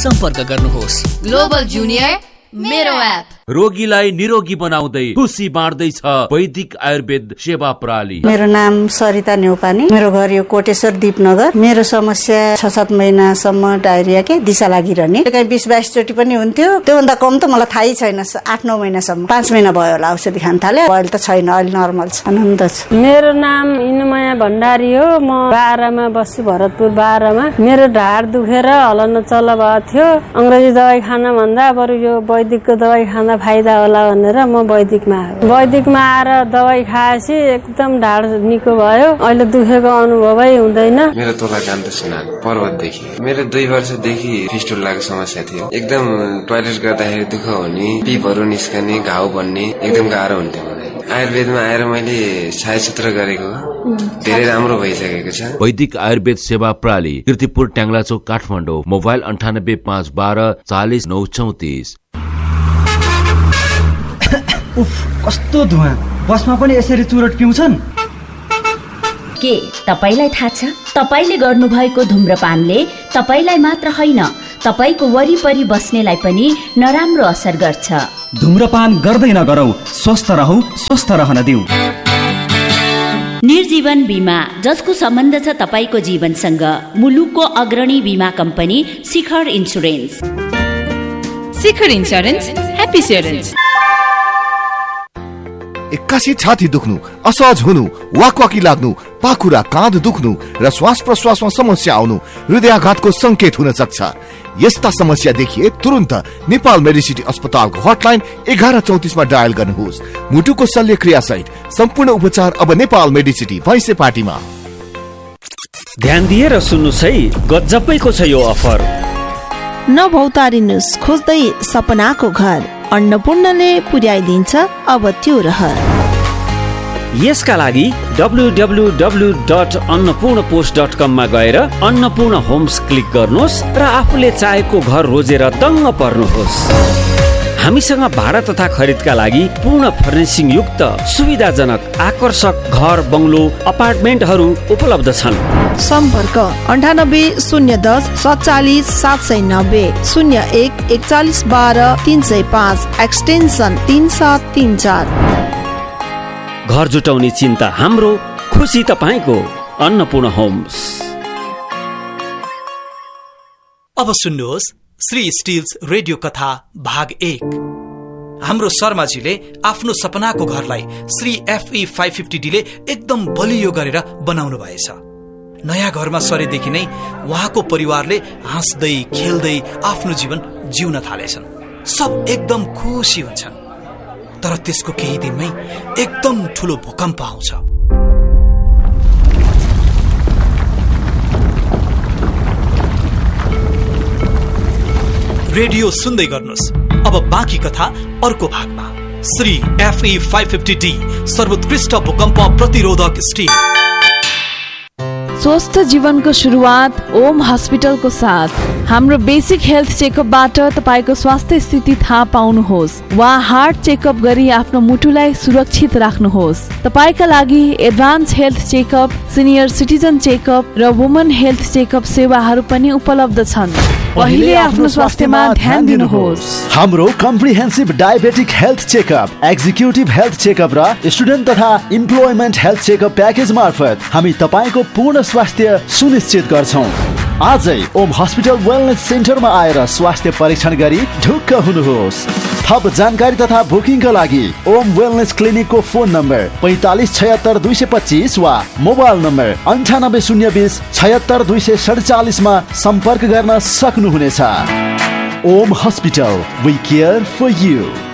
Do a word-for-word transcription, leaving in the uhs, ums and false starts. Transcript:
सम्पर्क गर्नुहोस्। Global junior मेरो एप। रोगीलाई निरोगी बनाउँदै खुसी बाँड्दैछ वैदिक आयुर्वेद सेवा प्रणाली। मेरो नाम सरिता न्यौपाने, मेरो घर यो कोटेश्वर दीपनगर। मेरो समस्या छ सात महिनासम्म डायरिया के दिशा लागिरहने, कहीँ बिस बाइस चोटि पनि हुन्थ्यो। त्योभन्दा कम त मलाई थाहै छैन। आठ नौ महिनासम्म, पाँच महिना भयो होला औषधि खान थाले। अहिले त छैन, अहिले नर्मल छ, आनन्द छ। मेरो नाम इनुमाया भण्डारी हो। म बाह्रमा बस्छु, भरतपुर बाह्रमा। मेरो ढाड दुखेर हलन चल्ला भएको थियो। अंग्रेजी दबाई खान भन्दा बरु यो वैदिकको दबाई खाँदा फाइदा होला भनेर म वैदिकमा आएँ। वैदिकमा आएर दबाई खाएपछि एकदम ढाड निको भयो। अहिले दुखेको अनुभवै हुँदैन। मेरो तोला कान्त सुनाल पर्वतदेखि। मेरो दुई वर्षदेखि फिस्टुलाको समस्या थियो। एकदम टोयलेट गर्दाखेरि दुःख हुने, पिपहरू निस्कने, घाउ बन्ने एकदम गाह्रो हुन्थ्यो मलाई। आयुर्वेदमा आएर मैले छायासूत्र गरेको धेरै राम्रो भइसकेको छ। वैदिक आयुर्वेद सेवा प्रणाली, कीर्तिपुर ट्याङ्ग्लाचोक काठमाडौँ। मोबाइल अन्ठानब्बे पाँच बाह्र चालिस नौ चौतिस। उफ, कस्तो धुवा! बसमा पनि यसरी चुरोट पिउँछन्? के तपाईलाई थाहा छ? तपाईले गर्नुभएको धुम्रपानले तपाईलाई मात्र होइन, तपाईको वरिपरि बस्नेलाई पनि नराम्रो असर गर्छ। धुम्रपान गर्दै नगरौं, स्वस्थ रहौ, स्वस्थ रहन दिऊ। निर्जीवन बीमा, जसको सम्बन्ध छ तपाईको जीवनसँग। मुलुकको अग्रणी बीमा कम्पनी शिखर इन्सुरेन्स। शिखर इन्सुरेन्स, ह्याप्पी इन्सुरेन्स। एक्कासी छाती दुख्नु, असहज हुनु, वाकवाकी लाग्नु, पाखुरा काँध दुख्नु र श्वास प्रश्वासमा समस्या आउनु हृदयाघातको संकेत हुन सक्छ। यस्ता समस्या देखिए तुरन्त नेपाल मेडिसिटी अस्पतालको हटलाइन एघार चौतिसमा डायल गर्नुहोस्। मुटुको शल्यक्रिया सहित सम्पूर्ण उपचार अब नेपाल मेडिसिटी भैँसेपाटीमा। ध्यान दिएर सुन्नुहोस् है, गजबैको छ यो अफर। नभौतारिनुहोस्, खोज्दै सपनाको घर अन्नपूर्णले पुर्याइदिन्छ अब त्यो रहर। यसका लागि W W W dot Annapurna post dot कम मा गएर अन्नपूर्ण होम्स क्लिक गर्नुहोस् र आफूले चाहेको घर रोजेर दङ्ग पर्नुहोस्। हामीसँग भाडा तथा खरिदका लागि पूर्ण फर्निसिङ युक्त सुविधाजनक आकर्षक घर बङ्गलो अपार्टमेन्टहरू उपलब्ध छन्। सम्पर्क अन्ठानब्बे शून्य दस सत्तालिस सात सय नब्बे शून्य एक एकचालिस बाह्र तीन सय पाँच एक्सटेन्सन तीन सात तीन चार। घर जुटाउने चिन्ता हाम्रो, खुसी तपाईको। अन्नपूर्ण होम्स। अब सुन्नुहोस् श्री स्टिल्स रेडियो कथा भाग एक। हाम्रो शर्माजीले आफ्नो सपनाको घरलाई Shri FE five fifty D ले एकदम बलियो गरेर बनाउनु भएछ। नयाँ घरमा सरेदेखि नै उहाँको परिवारले हाँस्दै खेल्दै आफ्नो जीवन जिउन थालेछन्। सब एकदम खुसी हुन्छन्। तर त्यसको केही दिनमै एकदम ठुलो भूकम्प आउँछ। रेडियो सुन्दै गर्नुहोस्। अब बाँकी कथा अर्को भागमा। Shri FE five fifty D सर्वोत्कृष्ट भूकम्प प्रतिरोधक स्टिल। स्वस्थ जीवनको सुरुवात ओम हस्पिटलको साथ। हाम्रो बेसिक हेल्थ चेकअपबाट तपाईको स्वास्थ्य स्थिति थाहा पाउनुहोस् वा हार्ट चेकअप गरी आफ्नो मुटुलाई सुरक्षित राख्नुहोस्। तपाईका लागि advance health checkup, senior citizen checkup र वुमन हेल्थ चेकअप सेवाहरू पनि उपलब्ध छन्। पहिले आफ्नो स्वास्थ्यमा ध्यान दिनुहोस्। हाम्रो comprehensive diabetic health checkup, executive health checkup र स्टुडेन्ट तथा इम्प्लोइमेन्ट हेल्थ चेकअप प्याकेज मार्फत हामी तपाईको पूर्ण स्वास्थ्य सुनिश्चित गर्छौं। आजै ओम हस्पिटल वेलनेस सेन्टरमा आएर स्वास्थ्य परीक्षण गरी ढुक्क हुनुहोस्। थप जानकारी तथा बुकिङका लागि ओम वेलनेस क्लिनिकको फोन नम्बर पैंतालिस छयत्तर दुई सय पच्चीस वा मोबाइल नम्बर अन्ठानब्बे शून्य बीस छयत्तर दुई सय सडचालिस मा सम्पर्क गर्न सक्नुहुनेछ। Om hospital, we care for you.